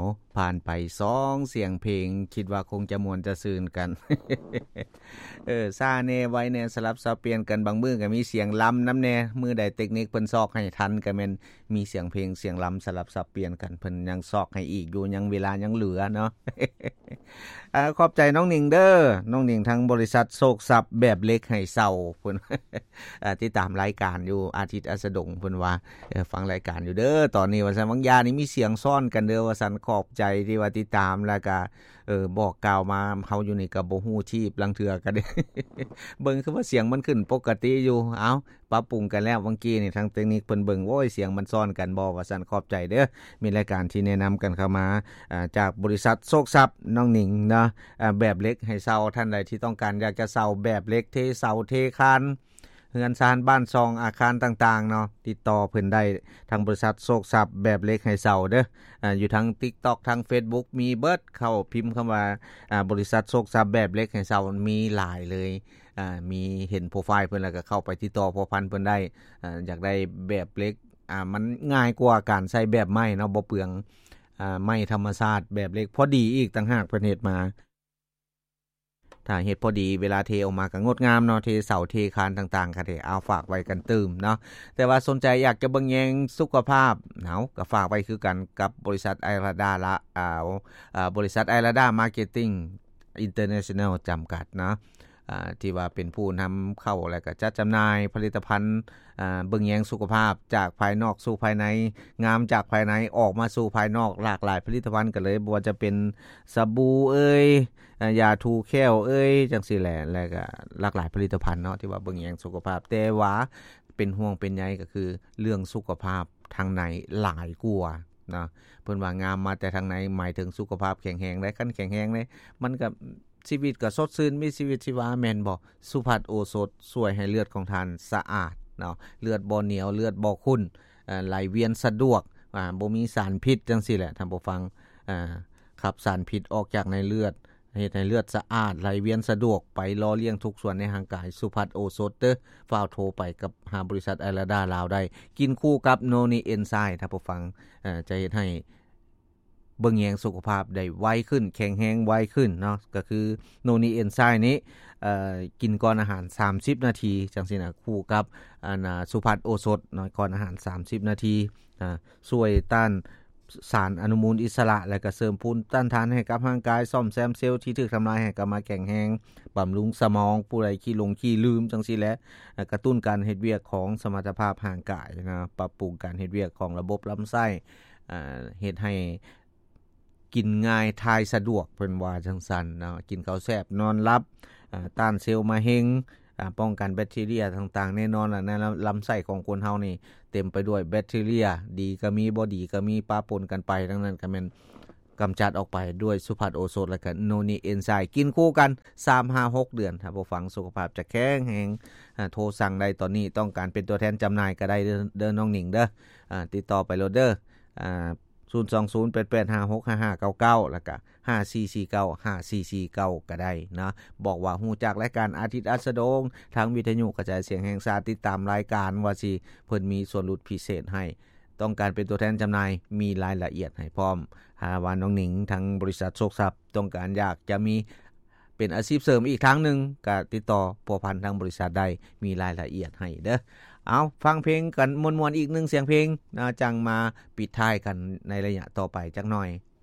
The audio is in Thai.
ผ่านไป2เสียงเพลงคิดว่าคงจะม่วนจะซื่นกัน ซ่าแน่ไว้แน่สลับสับเปลี่ยนกันบางมื้อก็มีเสียงล้ำนำแน่มื้อใดเทคนิคเพิ่นซอกให้ทันก็แม่นมีเสียงเพลงเสียงล้ำสลับสับเปลี่ยนกันเพิ่นยังซอกให้อีกอยู่ยังเวลายังเหลือเนาะ ขอบใจน้องหนิงเด้อน้องหนิงทั้งบริษัทโศกทรัพย์แบบเล็กให้เศร้าเพิ่น ที่ตามรายการอยู่อาทิตย์อัสดงเพิ่นว่าฟังรายการอยู่เด้อตอนนี้ว่าซั่นบางยานี่มีเสียงซ่อนกันเด้อว่าซั่นขอบใจที่ว่าติดตามแล้วก็บอกกล่าวมาเฮาอยู่นี่ก็บ่ฮู้ชีพลังเทื่อก็ได้ เบิ่งคือว่าเสียงมันขึ้นปกติอยู่เอ้าปรับปรุงกันแล้วเมื่อกี้นี่ทางเทคนิคเพิ่นเบิ่งโอ้ยเสียงมันซ่อนกันบ่ว่าซั่นขอบใจเด้อมีรายการที่แนะนำกันเข้ามาจากบริษัทโชคทรัพย์น้องหนิงเนาะแบบเล็กให้เซาท่านใดที่ต้องการอยากจะเซาแบบเล็กเทเสาเทคานเฮือนซานบ้านซองอาคารต่างๆเนาะติดต่อเพิ่นได้ทางบริษัทโชคทรัพย์แบบเล็กให้เซาเด้ออยู่ทาง TikTok ทาง Facebook มีเบิดเข้าพิมพ์คำว่าบริษัทโชคทรัพย์แบบเล็กให้เซามีหลายเลยมีเห็นโปรไฟล์เพิ่นแล้วก็เข้าไปติดต่อพัวพันเพิ่นได้อยากได้แบบเล็กมันง่ายกว่าการใช้แบบไม้เนาะบ่เปลืองไม้ธรรมชาติแบบเล็กพอดีอีกต่างหากเพิ่นเฮ็ดมาถ้าเฮ็ดพอดีเวลาเทออกมาก็งดงามเนาะเทเสาเทคานต่างๆก็ได้เอาฝากไว้กันตื่มเนาะแต่ว่าสนใจอยากจะเบิ่งแยงสุขภาพก็ฝากไว้คือกันกับบริษัทไอราดาละบริษัทไอราดามาร์เก็ตติ้งอินเตอร์เนชั่นแนลจำกัดเนาะที่ว่าเป็นผู้นำเข้าและก็จัดจำหน่ายผลิตภัณฑ์เบิ่งแยงสุขภาพจากภายนอกสู่ภายในงามจากภายในออกมาสู่ภายนอกหลากหลายผลิตภัณฑ์กันเลยบ่ว่าจะเป็นสบู่ยาทูแค้วจังซี่แหละแล้วก็หลากหลายผลิตภัณฑ์เนาะที่ว่าเบิ่งแยงสุขภาพแต่ว่าเป็นห่วงเป็นใยก็คือเรื่องสุขภาพทางในหลายกว่านะเพิ่นว่างามมาแต่ทางในหมายถึงสุขภาพแข็งแรงได้คันแข็งแรงเลยมันก็ชีวิตก็สดชื่นมีชีวิตชีวาแม่นบ่สุภัทรโอสถช่วยให้เลือดของท่านสะอาดเนาะเลือดบ่เหนียวเลือดบ่ขุ่นไหลเวียนสะดวกบ่มีสารพิษจังซี่แหละท่านผู้ฟังขับสารพิษออกจากในเลือดเฮ็ดให้เลือดสะอาดไหลเวียนสะดวกไปหล่อเลี้ยงทุกส่วนในร่างกายสุภัทรโอสถเด้อฟ้าวโทรไปกับหาบริษัทไอราดาลาวได้กินคู่กับโนนิเอนไซม์ท่านผู้ฟังจะเฮ็ดให้เบิ่งแยงสุขภาพได้ไวขึ้นแข็งแรงไวขึ้นเนาะก็คือโนนิเอนไซม์นี้กินก่อนอาหาร30นาทีจังซี่นะคู่กับสุภัทรโอสถเนาะก่อนอาหาร30นาทีช่วยต้านสารอนุมูลอิสระและก็เสริมภูมิต้านทานให้กับร่างกายซ่อมแซมเซลล์ที่ถูกทำลายให้กลับมาแข็งแรงบำรุงสมองผู้ใดขี้ลืมจังซี่แหละกระตุ้นการเฮ็ดเวียกของสมรรถภาพร่างกายนะปรับปรุงการเฮ็ดเวียกของระบบลำไส้เฮ็ดให้กินง่ายทายสะดวกเพิ่นว่าจังซั่นเนาะกินข้าวแซ่บนอนหลับต้านเซลล์มะเร็งป้องกันแบคทีเรียต่างๆแน่นอนล่ะในลำไส้ของคนเฮานี่เต็มไปด้วยแบคทีเรียดีก็มีบ่ดีก็มีปะปนกันไปดังนั้นก็แม่นกำจัดออกไปด้วยสุภัทรโอสถและก็โนนิเอนไซม์กินคู่กัน 3-5-6 เดือนถ้าบ่ฟังสุขภาพจะแข็งแรงโทรสั่งได้ตอนนี้ต้องการเป็นตัวแทนจำหน่ายก็ได้เด้อน้องหนิงเด้อติดต่อไปโลดเด้อ02088565599แล้วก็54495449ก็ได้นะบอกว่าฮู้จักรายการอาทิตย์อัสดงทางวิทยุกระจายเสียงแห่งชาติติดตามรายการว่าสิเพิ่นมีส่วนลดพิเศษให้ต้องการเป็นตัวแทนจำหน่ายมีรายละเอียดให้พร้อมหาว่าน้องหนิงทางบริษัทโชคทรัพย์ต้องการอยากจะมีเป็นอาชีพเสริมอีกทางนึงก็ติดต่อผัวพันทางบริษัทได้มีรายละเอียดให้เด้อเอาฟังเพลงกันมวนๆอีก1เสียงเพลงนะจังมาปิดท้ายกันในระยะต่อไปจักหน่อย